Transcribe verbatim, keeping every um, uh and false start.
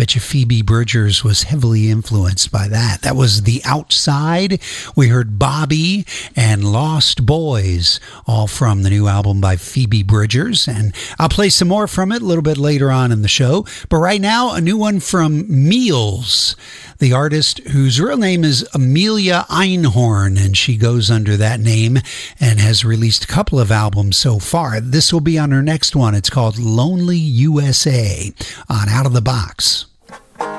bet you Phoebe Bridgers was heavily influenced by that. That was The Outside. We heard Bobby and Lost Boys, all from the new album by Phoebe Bridgers. And I'll play some more from it a little bit later on in the show. But right now, a new one from Meals, the artist whose real name is Amelia Einhorn, and she goes under that name and has released a couple of albums so far. This will be on her next one. It's called Lonely U S A on Out of the Box.